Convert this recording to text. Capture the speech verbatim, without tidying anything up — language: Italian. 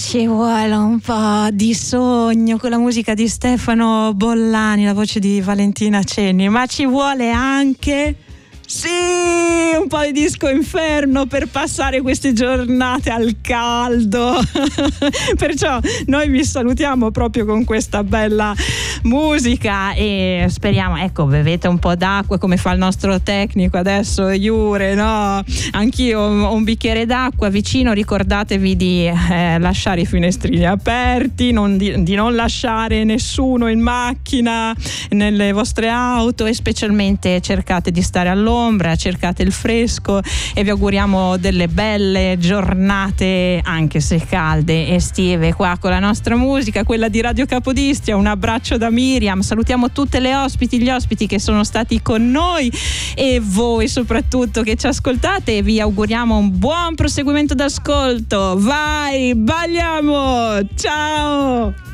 Ci vuole un po' di sogno con la musica di Stefano Bollani, la voce di Valentina Cenni, ma ci vuole anche... sì, un po' di disco inferno per passare queste giornate al caldo. Perciò noi vi salutiamo proprio con questa bella musica e speriamo, ecco, bevete un po' d'acqua come fa il nostro tecnico adesso, Iure, no? Anch'io ho un bicchiere d'acqua vicino, ricordatevi di eh, lasciare i finestrini aperti, non di, di non lasciare nessuno in macchina, nelle vostre auto, e specialmente cercate di stare all'ombra, cercate il fresco e vi auguriamo delle belle giornate, anche se calde, estive, qua con la nostra musica, quella di Radio Capodistria. Un abbraccio da Miriam, salutiamo tutte le ospiti, gli ospiti che sono stati con noi e voi soprattutto che ci ascoltate, e vi auguriamo un buon proseguimento d'ascolto. Vai, balliamo, ciao!